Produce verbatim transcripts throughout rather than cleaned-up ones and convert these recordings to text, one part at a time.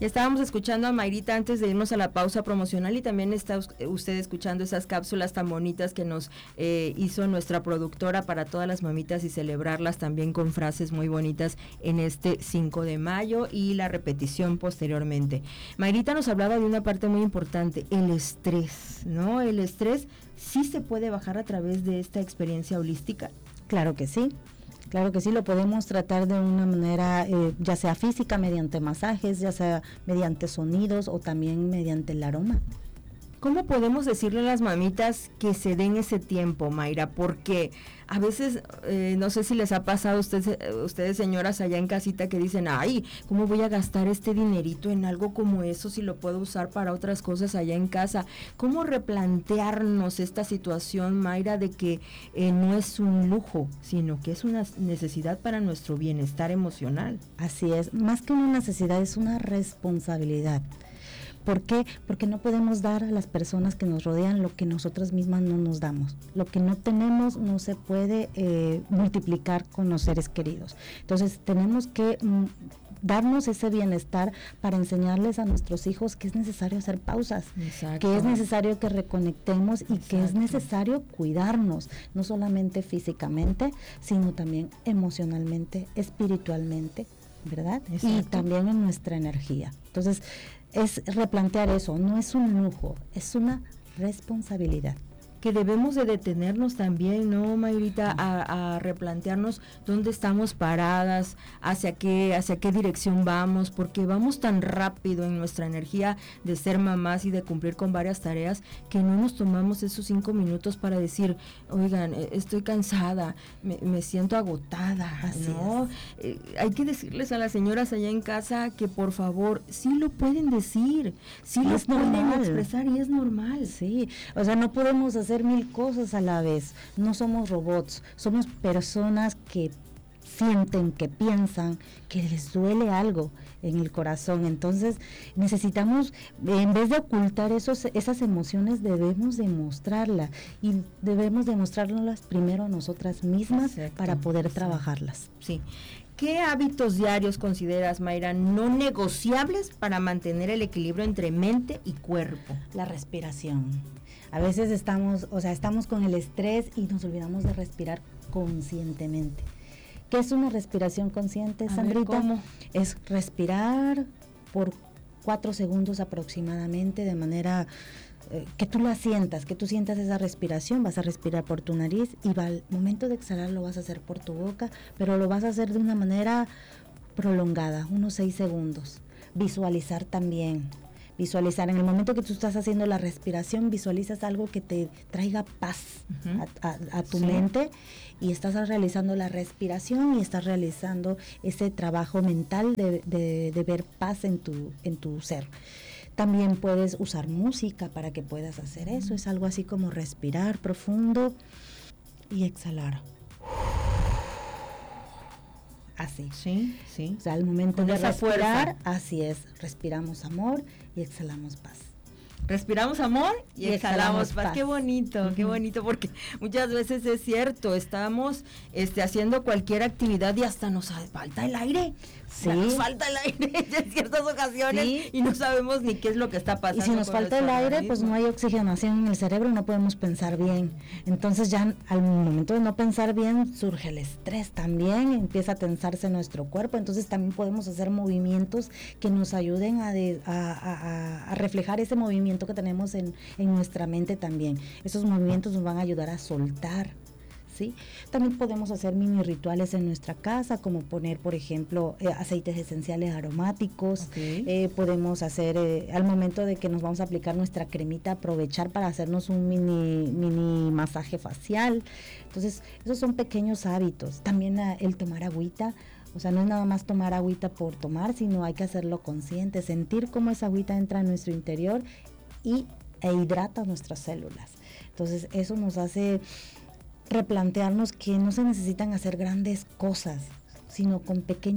Estábamos escuchando a Mayrita antes de irnos a la pausa promocional y también está usted escuchando esas cápsulas tan bonitas que nos eh, hizo nuestra productora para todas las mamitas y celebrarlas también con frases muy bonitas en este cinco de mayo y la repetición posteriormente. Mayrita nos hablaba de una parte muy importante, el estrés, ¿no? El estrés sí se puede bajar a través de esta experiencia holística. Claro que sí. Claro que sí, lo podemos tratar de una manera, eh, ya sea física, mediante masajes, ya sea mediante sonidos o también mediante el aroma. ¿Cómo podemos decirle a las mamitas que se den ese tiempo, Mayra? Porque a veces, eh, no sé si les ha pasado a ustedes, ustedes señoras allá en casita que dicen, ay, ¿cómo voy a gastar este dinerito en algo como eso si lo puedo usar para otras cosas allá en casa? ¿Cómo replantearnos esta situación, Mayra, de que eh, no es un lujo, sino que es una necesidad para nuestro bienestar emocional? Así es, más que una necesidad es una responsabilidad. ¿Por qué? Porque no podemos dar a las personas que nos rodean lo que nosotras mismas no nos damos. Lo que no tenemos no se puede eh, multiplicar con los seres queridos. Entonces tenemos que mm, darnos ese bienestar para enseñarles a nuestros hijos que es necesario hacer pausas, Exacto. que es necesario que reconectemos y Exacto. que es necesario cuidarnos, no solamente físicamente, sino también emocionalmente, espiritualmente, ¿verdad? Exacto. Y también en nuestra energía. Entonces, es replantear eso, no es un lujo, es una responsabilidad. Que debemos de detenernos también, ¿no, Mayrita? A, a replantearnos dónde estamos paradas, hacia qué, hacia qué dirección vamos, porque vamos tan rápido en nuestra energía de ser mamás y de cumplir con varias tareas, que no nos tomamos esos cinco minutos para decir, oigan, estoy cansada, me, me siento agotada, Así ¿no? Eh, hay que decirles a las señoras allá en casa que por favor, sí lo pueden decir, sí lo pueden expresar y es normal. Sí, o sea, no podemos hacer mil cosas a la vez, no somos robots, somos personas que sienten, que piensan, que les duele algo en el corazón. Entonces necesitamos, en vez de ocultar esos, esas emociones, debemos demostrarlas y debemos demostrarlas primero a nosotras mismas Exacto. para poder trabajarlas. Sí. ¿Qué hábitos diarios consideras, Mayra, no negociables para mantener el equilibrio entre mente y cuerpo? La respiración. A veces estamos, o sea, estamos con el estrés y nos olvidamos de respirar conscientemente. ¿Qué es una respiración consciente, A Sandrita? ver, ¿cómo? Es respirar por cuatro segundos aproximadamente, de manera eh, que tú la sientas, que tú sientas esa respiración. Vas a respirar por tu nariz y va, al momento de exhalar lo vas a hacer por tu boca, pero lo vas a hacer de una manera prolongada, unos seis segundos. Visualizar también. Visualizar, en el momento que tú estás haciendo la respiración, visualizas algo que te traiga paz uh-huh. a, a, a tu sí. mente, y estás realizando la respiración y estás realizando ese trabajo mental de, de, de ver paz en tu, en tu ser. También puedes usar música para que puedas hacer eso, es algo así como respirar profundo y exhalar. Así. Sí, sí. O sea, al momento Con de respirar, fuerza. Así es, respiramos amor y exhalamos paz. Respiramos amor y, y exhalamos, exhalamos paz. paz. Qué bonito, uh-huh. qué bonito, porque muchas veces es cierto, estamos este, haciendo cualquier actividad y hasta nos falta el aire. Sí. Nos falta el aire en ciertas ocasiones sí. y no sabemos ni qué es lo que está pasando. Y si nos falta el aire, organismo. Pues no hay oxigenación en el cerebro, no podemos pensar bien. Entonces ya al momento de no pensar bien surge el estrés también, empieza a tensarse nuestro cuerpo. Entonces también podemos hacer movimientos que nos ayuden a, de, a, a, a reflejar ese movimiento que tenemos en, en nuestra mente también. Esos movimientos nos van a ayudar a soltar. ¿Sí? También podemos hacer mini rituales en nuestra casa, como poner, por ejemplo, eh, aceites esenciales aromáticos. Okay. Eh, podemos hacer, eh, al momento de que nos vamos a aplicar nuestra cremita, aprovechar para hacernos un mini, mini masaje facial. Entonces, esos son pequeños hábitos. También uh, el tomar agüita. O sea, no es nada más tomar agüita por tomar, sino hay que hacerlo consciente, sentir cómo esa agüita entra en nuestro interior y, e hidrata nuestras células. Entonces, eso nos hace replantearnos que no se necesitan hacer grandes cosas, sino con pequeños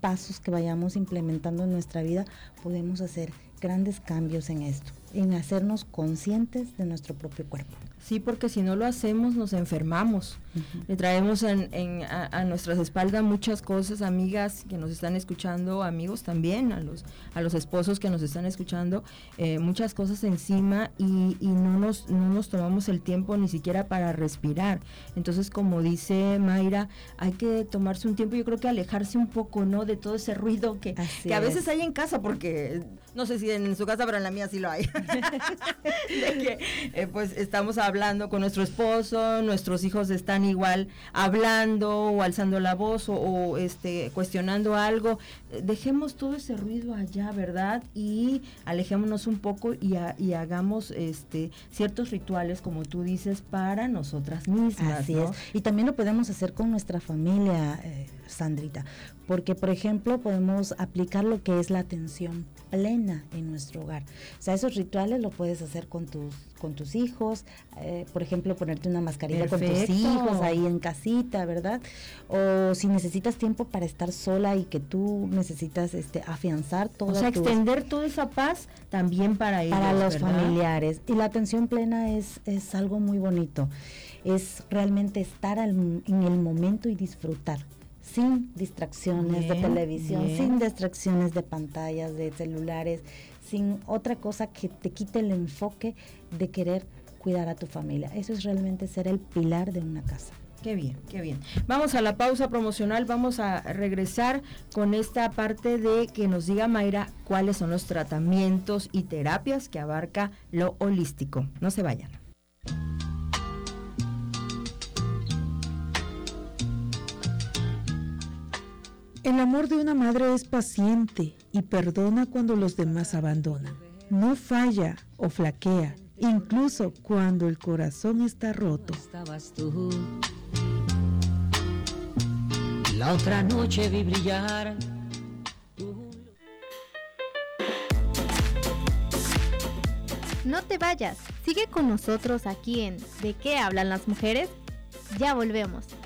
pasos que vayamos implementando en nuestra vida, podemos hacer grandes cambios en esto, en hacernos conscientes de nuestro propio cuerpo. Sí, porque si no lo hacemos nos enfermamos. Uh-huh. Le traemos en, en, a, a nuestras espaldas muchas cosas, amigas que nos están escuchando, amigos también, a los a los esposos que nos están escuchando, eh, muchas cosas encima y, y no nos no nos tomamos el tiempo ni siquiera para respirar. Entonces, como dice Mayra, hay que tomarse un tiempo, yo creo que alejarse un poco, ¿no? De todo ese ruido que, que a veces hay en casa, porque no sé si en su casa, pero en la mía sí lo hay. De que eh, pues estamos hablando con nuestro esposo, nuestros hijos están igual hablando o alzando la voz o, o este cuestionando algo. Dejemos todo ese ruido allá, ¿verdad? Y alejémonos un poco y, a, y hagamos este ciertos rituales, como tú dices, para nosotras mismas. Así ¿no? es. Y también lo podemos hacer con nuestra familia, eh, Sandrita, porque por ejemplo podemos aplicar lo que es la atención plena en nuestro hogar. O sea, esos rituales lo puedes hacer con tus con tus hijos, eh, por ejemplo, ponerte una mascarilla Perfecto. Con tus hijos ahí en casita, ¿verdad? O si necesitas tiempo para estar sola y que tú necesitas este afianzar todo. O sea, extender toda esa paz también para ellos, para los ¿verdad? familiares. Y la atención plena es, es algo muy bonito. Es realmente estar al, en el momento y disfrutar. Sin distracciones bien, de televisión, bien. Sin distracciones de pantallas, de celulares, sin otra cosa que te quite el enfoque de querer cuidar a tu familia. Eso es realmente ser el pilar de una casa. Qué bien, qué bien. Vamos a la pausa promocional, vamos a regresar con esta parte de que nos diga Mayra cuáles son los tratamientos y terapias que abarca lo holístico. No se vayan. El amor de una madre es paciente y perdona cuando los demás abandonan. No falla o flaquea, incluso cuando el corazón está roto. Estabas tú. La otra noche vi brillar. No te vayas, sigue con nosotros aquí en ¿De qué hablan las mujeres? Ya volvemos.